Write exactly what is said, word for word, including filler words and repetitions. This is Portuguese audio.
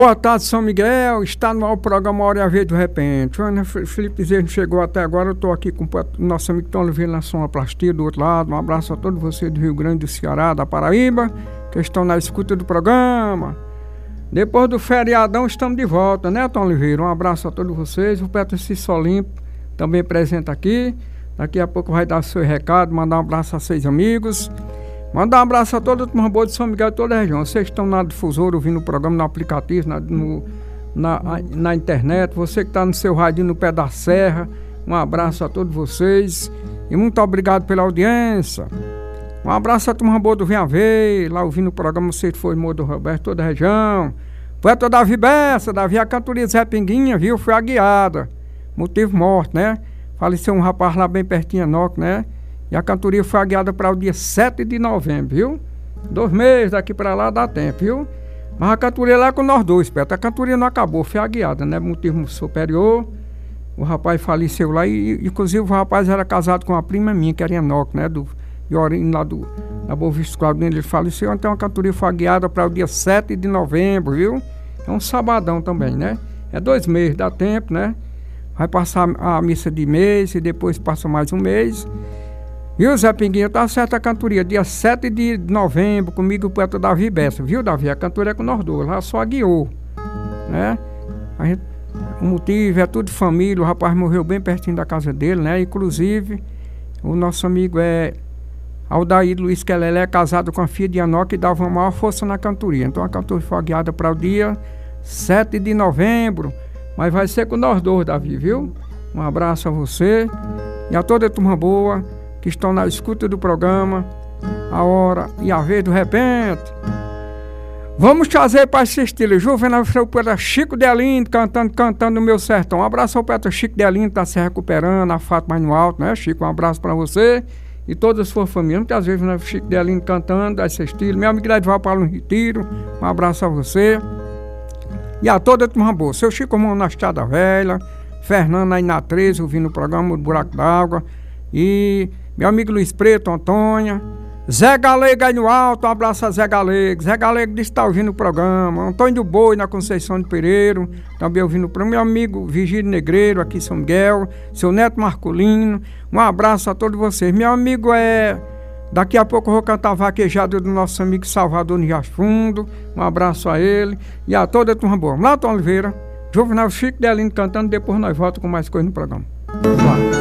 Boa tarde, São Miguel. Está no ar o programa Hora e a Vez do Repente. O Ana Felipe Zerno chegou até agora. Eu estou aqui com o nosso amigo Tom Oliveira na sonoplastia do outro lado. Um abraço a todos vocês do Rio Grande do Ceará, da Paraíba, que estão na escuta do programa. Depois do feriadão, estamos de volta, né, Tom Oliveira? Um abraço a todos vocês. O Petro Cício Limpo também presente aqui. Daqui a pouco vai dar seu recado, mandar um abraço a seis amigos. Mandar um abraço a toda a turma boa de São Miguel e toda a região. Vocês estão na difusora, ouvindo o programa, no aplicativo, na, no, na, na internet. Você que está no seu radinho no pé da serra. Um abraço a todos vocês. E muito obrigado pela audiência. Um abraço a turma boa do Venha Ver, lá ouvindo o programa. Você que foi Moura do Roberto, toda a região. Poeta Davi Bessa, Davi, a cantoria Zé Pinguinha, viu? Foi a guiada. Motivo morte, né? Faleceu um rapaz lá bem pertinho, Enoque, né? E a cantoria foi guiada para o dia sete de novembro, viu? Dois meses daqui para lá dá tempo, viu? Mas a cantoria lá é com nós dois, Petro. A cantoria não acabou, foi guiada, né? Motivo superior. O rapaz faleceu lá e, inclusive, o rapaz era casado com uma prima minha, que era Enoque, né? Do Iorim, lá do, da Boa Vista Claudio, ele faleceu. Então a cantoria foi guiada para o dia sete de novembro, viu? É um sabadão também, né? É dois meses, dá tempo, né? Vai passar a missa de mês e depois passa mais um mês. Viu, Zé Pinguinha? Tá certo a cantoria, dia sete de novembro, comigo o poeta Davi Bessa, viu, Davi? A cantoria é com nós dois, lá só guiou, né? A gente, o motivo é tudo de família, o rapaz morreu bem pertinho da casa dele, né? Inclusive, o nosso amigo é Aldair Luiz Quelele, é casado com a filha de Enoque e dava uma maior força na cantoria. Então a cantoria foi guiada para o dia sete de novembro, mas vai ser com nós dois, Davi, viu? Um abraço a você e a toda a turma boa que estão na escuta do programa A Hora e a Vez do Repente. Vamos trazer para esse estilo Juvenal para Chico de Alindo, cantando, cantando no meu sertão. Um abraço ao Petro Chico de Alindo, está se recuperando, a Fátima no alto, né, Chico? Um abraço para você e toda a sua família. Muitas vezes, né, Chico de Alindo cantando, esse estilo. Meu amigo Edval Paulo Retiro, um abraço a você e a toda a turma boa. Seu Chico Mão na Estrada Velha, Fernando aí na treze, ouvindo o programa do Buraco d'Água. E meu amigo Luiz Preto, Antônia, Zé Galego aí no alto, um abraço a Zé Galego. Zé Galego disse que está ouvindo o programa. Antônio do Boi na Conceição de Pereiro, também ouvindo o programa. Meu amigo Vigílio Negreiro aqui em São Miguel, seu neto Marcolino, um abraço a todos vocês. Meu amigo é... Daqui a pouco eu vou cantar Vaquejada do nosso amigo Salvador no Riacho Fundo. Um abraço a ele e a toda a turma boa. Lá, Tom Oliveira, Juvenal Chico de Alindo cantando, depois nós voltamos com mais coisa no programa. Vamos lá.